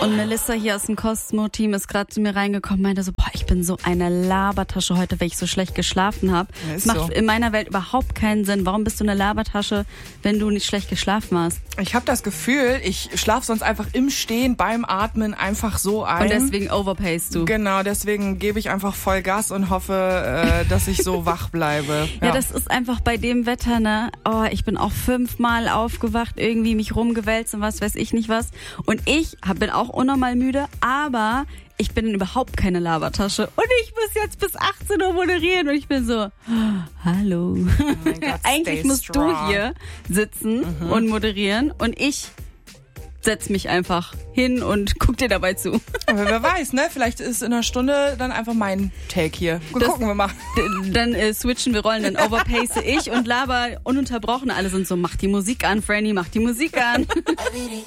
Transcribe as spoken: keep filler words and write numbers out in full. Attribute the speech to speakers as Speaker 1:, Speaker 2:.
Speaker 1: Und Melissa hier aus dem Cosmo-Team ist gerade zu mir reingekommen und meinte so, boah, ich bin so eine Labertasche heute, weil ich so schlecht geschlafen habe.
Speaker 2: Ja,
Speaker 1: das macht
Speaker 2: so.
Speaker 1: in meiner Welt überhaupt keinen Sinn. Warum bist du eine Labertasche, wenn du nicht schlecht geschlafen hast?
Speaker 2: Ich habe das Gefühl, ich schlafe sonst einfach im Stehen beim Atmen einfach so ein.
Speaker 1: Und deswegen overpayst du.
Speaker 2: Genau, deswegen gebe ich einfach voll Gas und hoffe, äh, dass ich so wach bleibe.
Speaker 1: Ja. ja, das ist einfach bei dem Wetter, ne? Oh, ich bin auch fünfmal aufgewacht, irgendwie mich rumgewälzt und was weiß ich nicht was. Und ich hab, bin auch unnormal müde, aber ich bin überhaupt keine Labertasche. Und ich muss jetzt bis achtzehn Uhr moderieren und ich bin so, hallo.
Speaker 2: Oh mein Gott,
Speaker 1: Eigentlich musst
Speaker 2: strong.
Speaker 1: du hier sitzen mhm. und moderieren und ich setz mich einfach hin und guck dir dabei zu.
Speaker 2: Aber wer weiß, ne? Vielleicht ist in einer Stunde dann einfach mein Take hier. Gut,
Speaker 1: das,
Speaker 2: gucken wir mal.
Speaker 1: D- dann äh, switchen wir Rollen, dann overpace ich und laber ununterbrochen. Alle sind so, mach die Musik an, Franny, mach die Musik an.